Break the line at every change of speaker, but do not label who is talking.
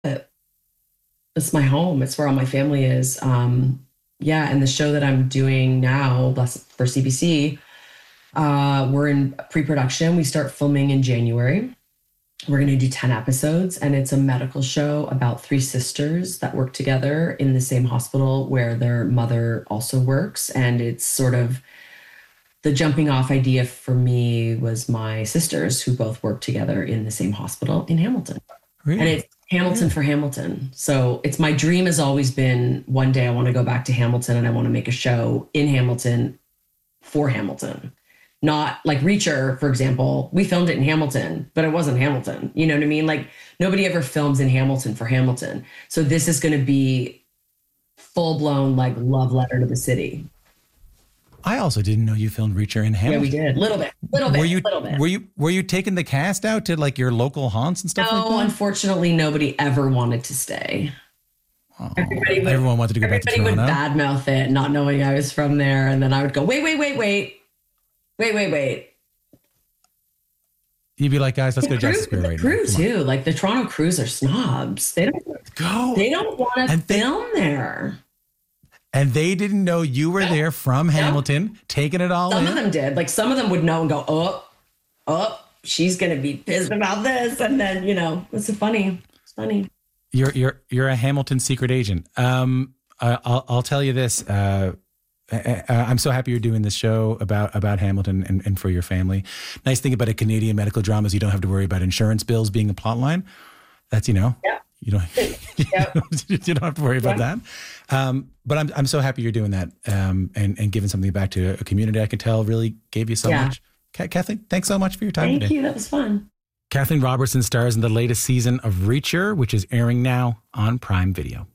it. It's my home. It's where all my family is. Yeah, and the show that I'm doing now, for CBC, we're in pre-production. We start filming in January. We're going to do 10 episodes, and it's a medical show about three sisters that work together in the same hospital where their mother also works. And it's sort of the jumping off idea for me was my sisters who both work together in the same hospital in Hamilton.
Really?
And it's Hamilton for Hamilton. So it's my dream has always been one day I want to go back to Hamilton and I want to make a show in Hamilton for Hamilton. Not like Reacher, for example. We filmed it in Hamilton, but it wasn't Hamilton. You know what I mean? Like nobody ever films in Hamilton for Hamilton. So this is going to be full blown like love letter to the city.
I also didn't know you filmed Reacher in Hamilton.
Yeah, we did. Little bit.
Were you taking the cast out to like your local haunts and stuff like that?
No, unfortunately, nobody ever wanted to stay.
Oh, everyone wanted to go back to Toronto.
Everybody would badmouth it, not knowing I was from there. And then I would go, wait.
You'd be like, guys, let's go to Jackson Square right now.
The crew too. Like the Toronto crews are snobs. They don't want to film there.
And they didn't know you were there from Hamilton, taking it all in?
Some of them did. Like some of them would know and go, oh, she's going to be pissed about this. And then, it's funny. It's funny.
You're a Hamilton secret agent. I'll tell you this. I'm so happy you're doing this show about Hamilton and for your family. Nice thing about a Canadian medical drama is you don't have to worry about insurance bills being a plot line. That's,
Yeah.
You don't you don't have to worry about that. But I'm so happy you're doing that and giving something back to a community I can tell really gave you so much. Kathleen, thanks so much for your time today.
Thank you. That was fun.
Kathleen Robertson stars in the latest season of Reacher, which is airing now on Prime Video.